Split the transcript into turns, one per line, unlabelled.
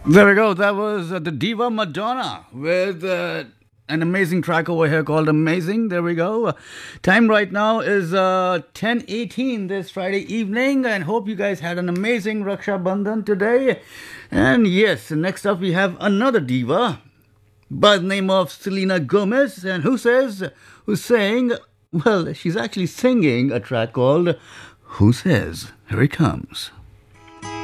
There we go. That was the diva Madonna with an amazing track over here called Amazing. There we go. Time right now is 10:18 this Friday evening, and hope you guys had an amazing Raksha Bandhan today. And yes, next up we have another diva by the name of Selena Gomez, and who's saying, well, she's actually singing a track called Who Says. Here it comes.